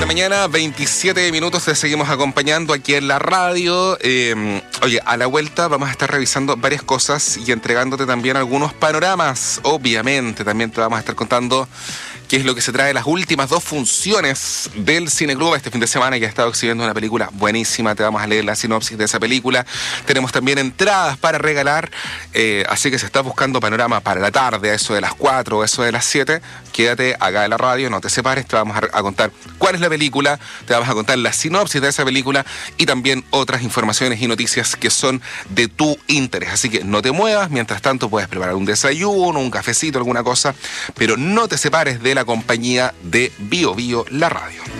mañana, 27 minutos, te seguimos acompañando aquí en la radio. Oye, a la vuelta vamos a estar revisando varias cosas y entregándote también algunos panoramas. Obviamente, también te vamos a estar contando qué es lo que se trae las últimas 2 funciones del Cineclub este fin de semana, que ha estado exhibiendo una película buenísima. Te vamos a leer la sinopsis de esa película. Tenemos también entradas para regalar, así que si estás buscando panorama para la tarde, a eso de las 4 o eso de las 7, quédate acá en la radio, no te separes, te vamos a contar cuál es la película, te vamos a contar la sinopsis de esa película y también otras informaciones y noticias que son de tu interés. Así que no te muevas, mientras tanto puedes preparar un desayuno, un cafecito, alguna cosa, pero no te separes de la compañía de Bio Bio, la radio.